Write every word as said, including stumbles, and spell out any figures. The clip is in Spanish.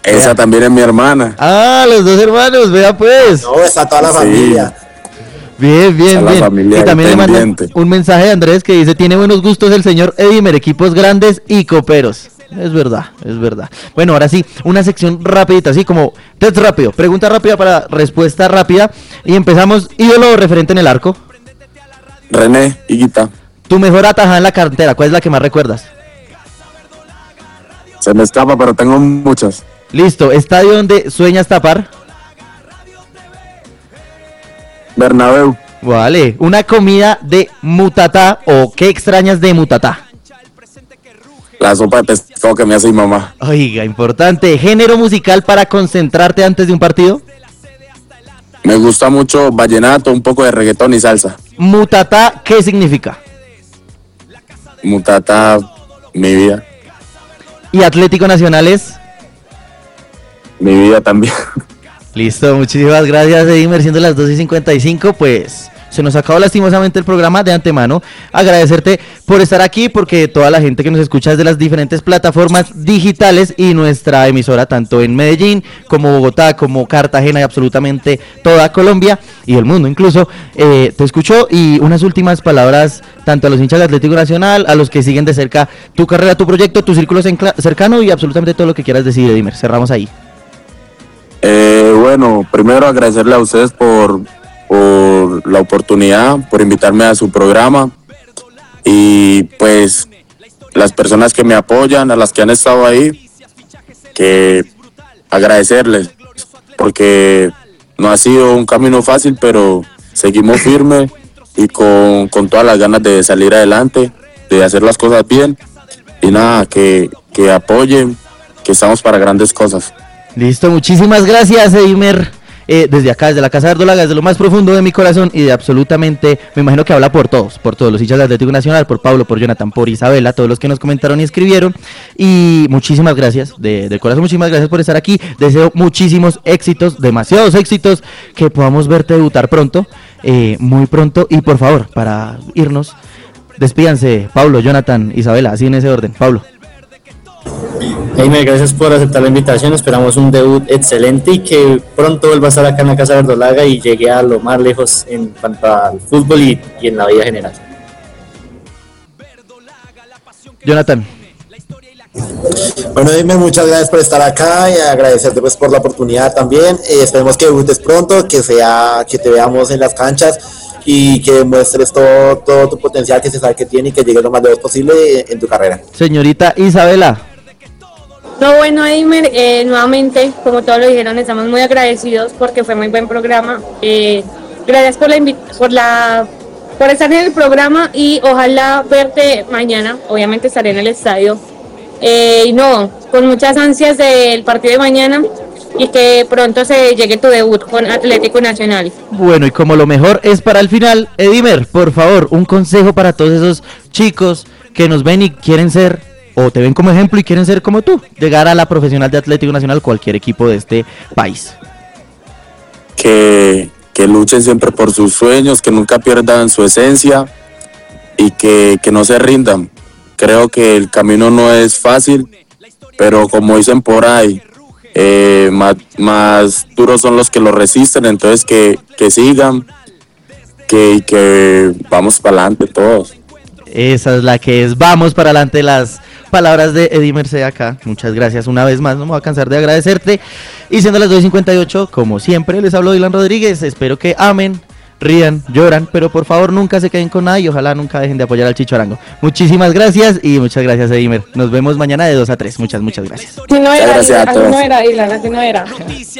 Esa también es mi hermana. Ah, los dos hermanos, vea pues. No, está toda la Sí. familia. Bien, bien, Está la bien. familia Y también le mandan pendiente. un mensaje de Andrés que dice, tiene buenos gustos el señor Edimer, equipos grandes y coperos. Es verdad, es verdad. Bueno, ahora sí, una sección rapidita, así como test rápido, pregunta rápida para respuesta rápida. Y empezamos, ídolo referente en el arco. René, Higuita. Tu mejor atajada en la cartera, ¿cuál es la que más recuerdas? Se me escapa, pero tengo muchas. Listo, estadio donde sueñas tapar. Bernabéu. Vale, una comida de Mutatá o qué extrañas de Mutatá. La sopa de pescado que me hace mi mamá. Oiga, importante. Género musical para concentrarte antes de un partido. Me gusta mucho vallenato, un poco de reggaetón y salsa. Mutatá, ¿qué significa? Mutata, mi vida. Y Atlético Nacional es. Mi vida también. Listo, muchísimas gracias, Edimer. Siendo las dos y cincuenta y cinco, pues se nos acabó lastimosamente el programa. De antemano, agradecerte por estar aquí, porque toda la gente que nos escucha desde las diferentes plataformas digitales y nuestra emisora, tanto en Medellín como Bogotá, como Cartagena y absolutamente toda Colombia y el mundo incluso, eh, te escuchó. Y unas últimas palabras, tanto a los hinchas del Atlético Nacional, a los que siguen de cerca tu carrera, tu proyecto, tu círculo cercano y absolutamente todo lo que quieras decir, Edimer. Cerramos ahí. Eh, bueno, primero agradecerle a ustedes por, por la oportunidad, por invitarme a su programa y pues las personas que me apoyan, a las que han estado ahí, que agradecerles porque no ha sido un camino fácil, pero seguimos firmes y con, con todas las ganas de salir adelante, de hacer las cosas bien y nada, que, que apoyen, que estamos para grandes cosas. Listo, muchísimas gracias, Edimer. Eh, desde acá, desde la Casa Verdolaga, desde lo más profundo de mi corazón y de absolutamente, me imagino que habla por todos, por todos los hinchas del Atlético Nacional, por Pablo, por Jonathan, por Isabela, todos los que nos comentaron y escribieron. Y muchísimas gracias, de, de corazón, muchísimas gracias por estar aquí. Deseo muchísimos éxitos, demasiados éxitos, que podamos verte debutar pronto, eh, muy pronto. Y por favor, para irnos, despídanse, Pablo, Jonathan, Isabela, así en ese orden. Pablo. Jaime, gracias por aceptar la invitación, esperamos un debut excelente y que pronto vuelva a estar acá en la Casa Verdolaga y llegue a lo más lejos en cuanto al fútbol y, y en la vida general. Jonathan. Bueno, Edimer, muchas gracias por estar acá y agradecerte pues por la oportunidad también. Eh, esperemos que debutes pronto, que sea, que te veamos en las canchas y que muestres todo, todo tu potencial que se sabe que tiene y que llegues lo más lejos posible en tu carrera. Señorita Isabela. No, bueno, Edimer, eh, nuevamente, como todos lo dijeron, estamos muy agradecidos porque fue muy buen programa. Eh, gracias por la, invi- por la por estar en el programa y ojalá verte mañana. Obviamente estaré en el estadio. Eh, y no, con muchas ansias del partido de mañana y que pronto se llegue tu debut con Atlético Nacional. Bueno, y como lo mejor es para el final, Edimer, por favor, un consejo para todos esos chicos que nos ven y quieren ser, o te ven como ejemplo y quieren ser como tú, llegar a la profesional de Atlético Nacional, cualquier equipo de este país. Que, que luchen siempre por sus sueños, que nunca pierdan su esencia y que, que no se rindan. Creo que el camino no es fácil, pero como dicen por ahí, eh, más, más duros son los que lo resisten, entonces que, que sigan, que, que vamos para adelante todos. Esa es la que es, vamos para adelante, las palabras de Edimer C. acá. Muchas gracias una vez más, no me voy a cansar de agradecerte. Y siendo las dos y cincuenta y ocho, como siempre, les hablo Dylan Rodríguez. Espero que amen, rían, lloran, pero por favor nunca se queden con nada y ojalá nunca dejen de apoyar al Chicho Arango. Muchísimas gracias y muchas gracias, Edimer. Nos vemos mañana de dos a tres. Muchas, muchas gracias. Si no era, Gracias a así todos. no era, Dylan, así no era.